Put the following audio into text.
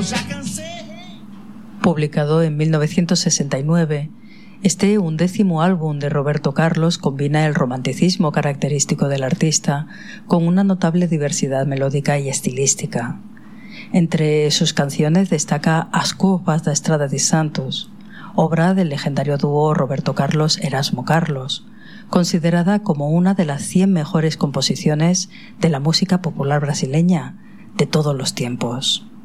Publicado en 1969, este 11º álbum de Roberto Carlos combina el romanticismo característico del artista con una notable diversidad melódica y estilística. Entre sus canciones destaca As Curvas da Estrada de Santos, obra del legendario dúo Roberto Carlos-Erasmo Carlos, considerada como una de las 100 mejores composiciones de la música popular brasileña de todos los tiempos.